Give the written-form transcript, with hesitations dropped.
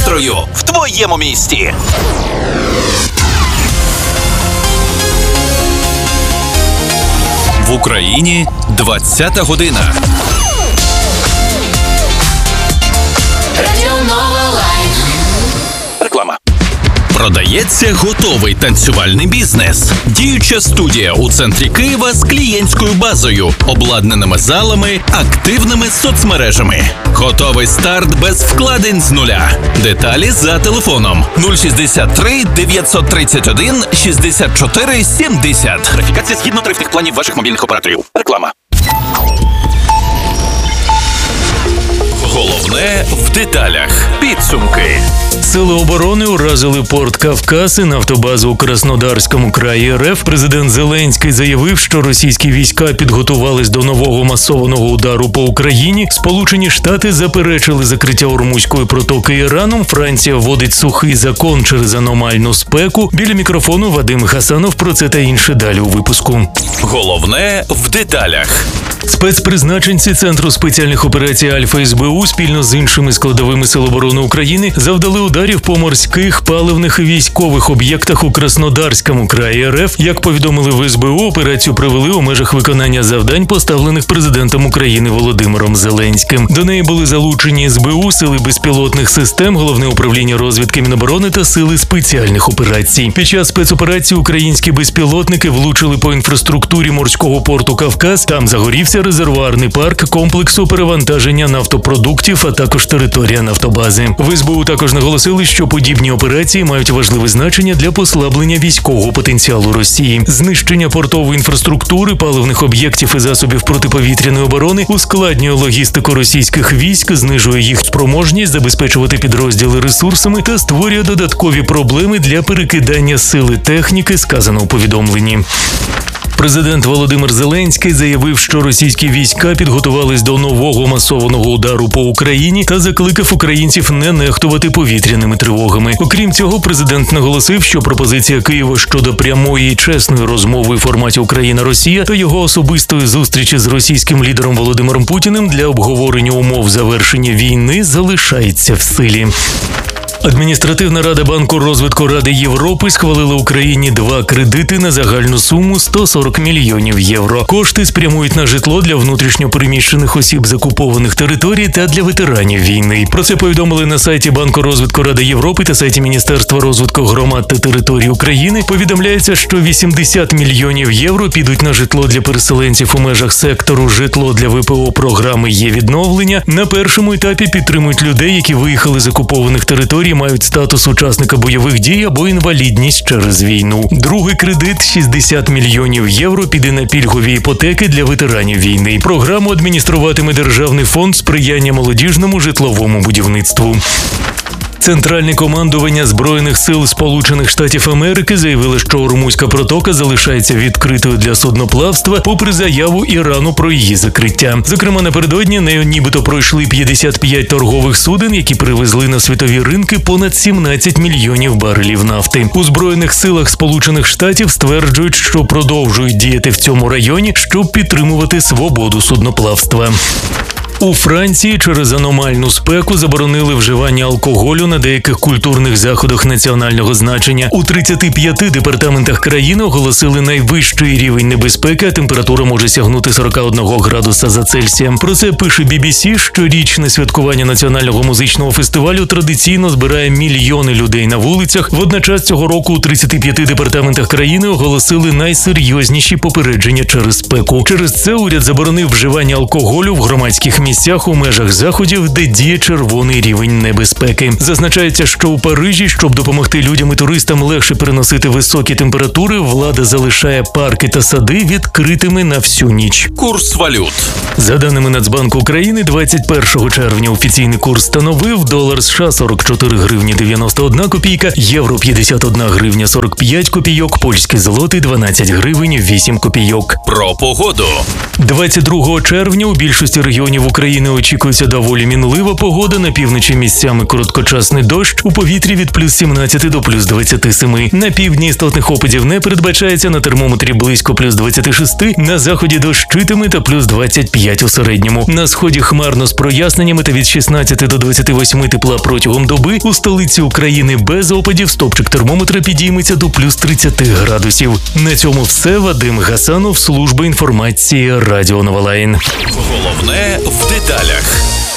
настрою в твоєму місті. В Україні 20-та година. Реклама. Продається готовий танцювальний бізнес. Діюча студія у центрі Києва з клієнтською базою, обладнаними залами, активними соцмережами. Готовий старт без вкладень з нуля. Деталі за телефоном 063 931 64 70. Верифікація згідно тарифних планів ваших мобільних операторів. Реклама. Головне в деталях. Підсумки. Сили оборони уразили порт Кавказ і нафтобазу у Краснодарському краї РФ. Президент Зеленський заявив, що російські війська підготувались до нового масованого удару по Україні. Сполучені Штати заперечили закриття Ормузької протоки Іраном. Франція вводить сухий закон через аномальну спеку. Біля мікрофону Вадим Хасанов. Про це та інше далі у випуску. Головне в деталях. Спецпризначенці Центру спеціальних операцій Альфа СБУ спільно з іншими складовими Сил оборони України завдали ударів по морських, паливних і військових об'єктах у Краснодарському краї РФ. Як повідомили в СБУ, операцію провели у межах виконання завдань, поставлених президентом України Володимиром Зеленським. До неї були залучені СБУ, Сили безпілотних систем, Головне управління розвідки Міноборони та Сили спеціальних операцій. Під час спецоперації українські безпілотники влучили по інфраструктурі морського порту Кавказ. Там загорівся резервуарний парк комплексу перевантаження нафтопродуктів, а також територія нафтобази. В СБУ також наголосили, що подібні операції мають важливе значення для послаблення військового потенціалу Росії. Знищення портової інфраструктури, паливних об'єктів і засобів протиповітряної оборони ускладнює логістику російських військ, знижує їх спроможність забезпечувати підрозділи ресурсами та створює додаткові проблеми для перекидання сили техніки, сказано у повідомленні. Президент Володимир Зеленський заявив, що російські війська підготувались до нового масованого удару по Україні та закликав українців не нехтувати повітряними тривогами. Окрім цього, президент наголосив, що пропозиція Києва щодо прямої і чесної розмови в форматі Україна-Росія та його особистої зустрічі з російським лідером Володимиром Путіним для обговорення умов завершення війни залишається в силі. Адміністративна рада Банку розвитку Ради Європи схвалила Україні 2 кредити на загальну суму 140 мільйонів євро. Кошти спрямують на житло для внутрішньо переміщених осіб з окупованих територій та для ветеранів війни. Про це повідомили на сайті Банку розвитку Ради Європи та сайті Міністерства розвитку громад та територій України. Повідомляється, що 80 мільйонів євро підуть на житло для переселенців у межах сектору «Житло для ВПО» програми «Є-відновлення». На першому етапі підтримують людей, які виїхали з окупованих територій, мають статус учасника бойових дій або інвалідність через війну. Другий кредит – 60 мільйонів євро піде на пільгові іпотеки для ветеранів війни. Програму адмініструватиме Державний фонд сприяння молодіжному житловому будівництву. Центральне командування Збройних сил Сполучених Штатів Америки заявило, що Ормузька протока залишається відкритою для судноплавства попри заяву Ірану про її закриття. Зокрема, напередодні нею нібито пройшли 55 торгових суден, які привезли на світові ринки понад 17 мільйонів барелів нафти. У Збройних силах Сполучених Штатів стверджують, що продовжують діяти в цьому районі, щоб підтримувати свободу судноплавства. У Франції через аномальну спеку заборонили вживання алкоголю на деяких культурних заходах національного значення. У 35 департаментах країни оголосили найвищий рівень небезпеки, а температура може сягнути 41 градуса за Цельсієм. Про це пише BBC. Щорічне святкування національного музичного фестивалю традиційно збирає мільйони людей на вулицях. Водночас цього року у 35 департаментах країни оголосили найсерйозніші попередження через спеку. Через це уряд заборонив вживання алкоголю в громадських місцях у межах заходів, де діє червоний рівень небезпеки. Зазначається, що у Парижі, щоб допомогти людям і туристам легше переносити високі температури, влада залишає парки та сади відкритими на всю ніч. Курс валют. За даними Нацбанку України, 21 червня офіційний курс становив долар США 44 гривні 91 копійка, євро 51 гривня 45 копійок, польський злотий 12 гривень 8 копійок. Про погоду. 22 червня у більшості регіонів України України очікується доволі мінлива погода, на півночі місцями короткочасний дощ, у повітрі від плюс 17 до плюс 27. На півдні істотних опадів не передбачається, на термометрі близько плюс 26, на заході дощитиме та плюс 25 у середньому. На сході хмарно з проясненнями та від 16 до 28 тепла протягом доби. У столиці України без опадів стопчик термометра підійметься до плюс 30 градусів. На цьому все. Вадим Гасанов, служба інформації Радіо Нова Лайн. Головне в деталях.